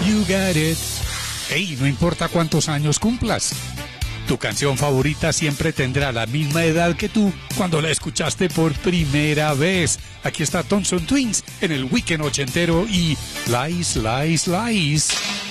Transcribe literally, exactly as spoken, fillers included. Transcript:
You got it. Hey, no importa cuántos años cumplas. Tu canción favorita siempre tendrá la misma edad que tú cuando la escuchaste por primera vez. Aquí está Thompson Twins en el Weekend Ochentero y Lies, Lies, Lies.